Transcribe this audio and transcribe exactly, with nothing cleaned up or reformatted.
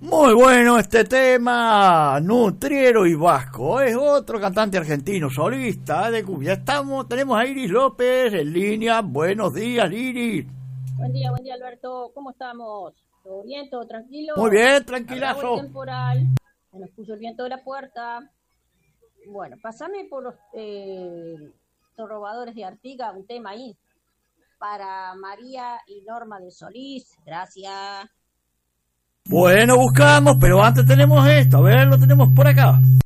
Muy bueno este tema, nutriero y vasco. Es otro cantante argentino, solista de cumbia. Estamos, tenemos a Iris López en línea. Buenos días, Iris. Buen día, buen día, Alberto. ¿Cómo estamos? ¿Todo bien? ¿Todo tranquilo? Muy bien, tranquilazo. El temporal, se nos puso el viento de la puerta. Bueno, pasame por los eh, robadores de Artigas, un tema ahí. Para María y Norma de Solís. Gracias. Bueno, buscamos, pero antes tenemos esto. A ver, lo tenemos por acá.